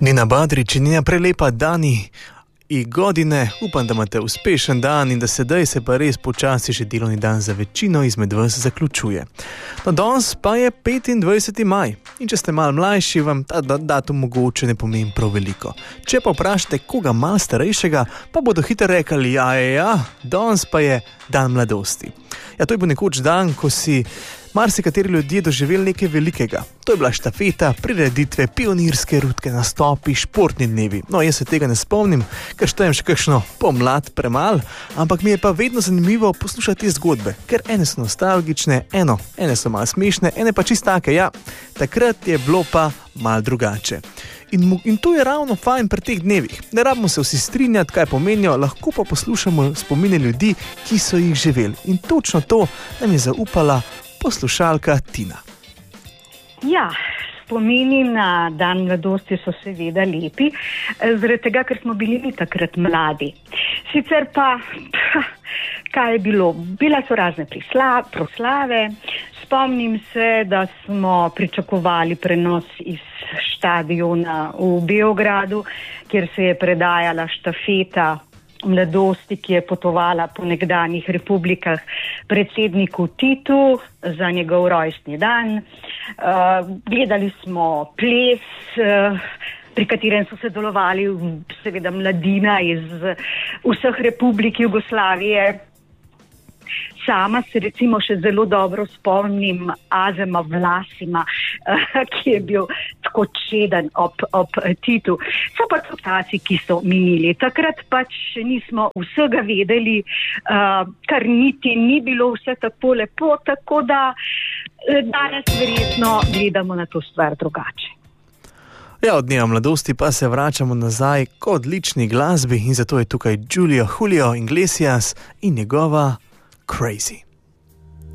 Nina Badrić in njena prelepa Dani i godine. Upam, da imate uspešen dan in da sedaj se pa res počasi že delovni dan za večino izmed vas zaključuje. No, danes pa je 25. maj in če ste malo mlajši, vam ta datum mogoče ne pomeni prav veliko. Če pa vprašate koga malo starejšega, pa bodo hitro rekli, danes pa je dan mladosti. Ja, to je bil nekoč dan, ko si marsikateri ljudje doživeli nekaj velikega. To je bila štafeta, prireditve, pionirske rutke, nastopi, športni dnevi. No, jaz se tega ne spomnim, ker štejem še kakšno pomlad premal, ampak mi je pa vedno zanimivo poslušati te zgodbe, ker ene so nostalgične, ene so malo smešne, ene pa čist take, takrat je bilo pa malo drugače. In to je ravno fajn pri teh dnevih. Ne rabimo se vsi strinjati, kaj pomenijo, lahko pa poslušamo spomine ljudi, ki so jih živeli. In točno to nam je zaupala poslušalka Tina. Ja, spomini na dan mladosti so seveda lepi, zaradi tega, ker smo bili takrat mladi. Sicer pa, kaj je bilo? Bila so razne proslave. Spomnim se, da smo pričakovali prenos iz štadiona v Beogradu, kjer se je predajala štafeta mladosti, ki je potovala po nekdanjih republikah predsedniku Titu za njegov rojstni dan. Gledali smo ples, pri katerem so sodelovali seveda mladina iz vseh republik Jugoslavije. Sama se recimo še zelo dobro spomnim Azema Vlasima, ki je bil tako čeden ob Titu. So pa to časi, ki so minili. Takrat pač še nismo vsega vedeli, kar niti ni bilo vse tako lepo, tako da danes verjetno gledamo na to stvar drugače. Ja, od dneva mladosti pa se vračamo nazaj k odlični glasbi in zato je tukaj Julio Iglesias in njegova Crazy.